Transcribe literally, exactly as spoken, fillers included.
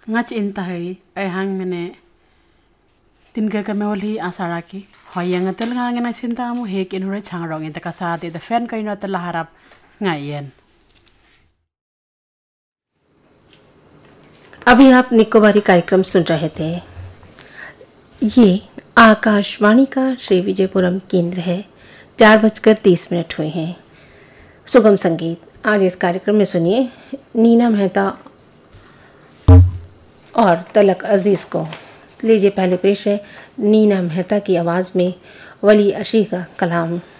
ngach intahay ay hang mene tin ka kamewali asara ki hoyang atel nga ngena sinta mo hek inure changrong inta kasate the fan kaino tela harap ngayen। अभी आप निकोबारी कार्यक्रम सुन रहे थे। ये आकाशवाणी का श्री विजयपुरम केंद्र है। चार बजकर तीस मिनट हुए हैं। सुगम संगीत आज इस कार्यक्रम में सुनिए नीना मेहता और तलक अजीज़ को। लीजिए पहले पेश है नीना मेहता की आवाज़ में वली अशी का कलाम।